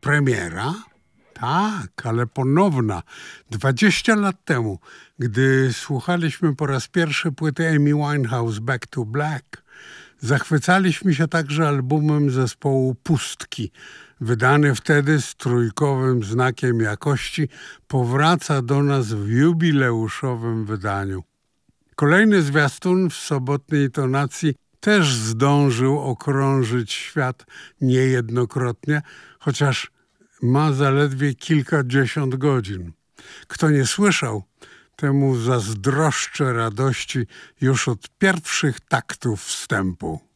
Premiera? Tak, ale ponowna. 20 lat temu, gdy słuchaliśmy po raz pierwszy płyty Amy Winehouse Back to Black, zachwycaliśmy się także albumem zespołu Pustki. Wydany wtedy z trójkowym znakiem jakości, powraca do nas w jubileuszowym wydaniu. Kolejny zwiastun w sobotniej tonacji też zdążył okrążyć świat niejednokrotnie, chociaż ma zaledwie kilkadziesiąt godzin. Kto nie słyszał, temu zazdroszczę radości już od pierwszych taktów wstępu.